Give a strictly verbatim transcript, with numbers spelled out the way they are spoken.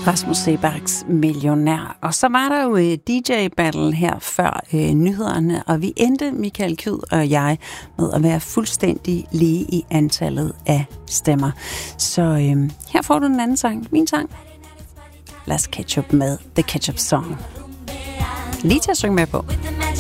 Rasmus Seebachs Millionær. Og så var der jo D J-battle her før øh, nyhederne, og vi endte, Michael Kyd og jeg, med at være fuldstændig lige i antallet af stemmer. Så øh, her får du en anden sang. Min sang. Lad os catch up med The Ketchup Song. Lige til at synge med på.